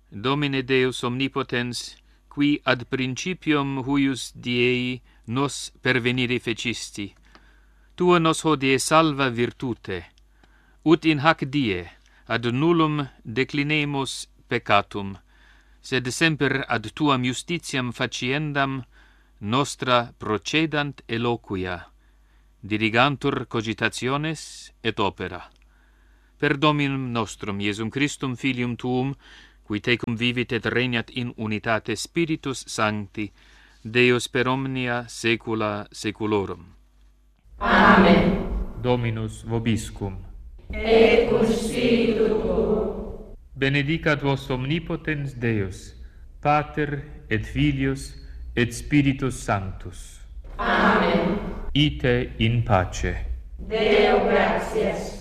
Domine Deus omnipotens, qui ad principium huius diei nos pervenire fecisti, tua nos hodie salva virtute, ut in hac die ad nullum declinemus peccatum, sed semper ad tuam justitiam faciendam nostra procedant eloquia, dirigantur cogitationes et opera. Per Dominum nostrum Iesum Christum Filium Tuum, qui tecum vivit et regnat in unitate Spiritus Sancti, Deus per omnia saecula saeculorum. Amen. Dominus vobiscum. Et cum spiritu tuo. Benedicat vos omnipotens Deus, Pater et Filius et Spiritus Sanctus. Amen. Ite in pace. Deo gratias.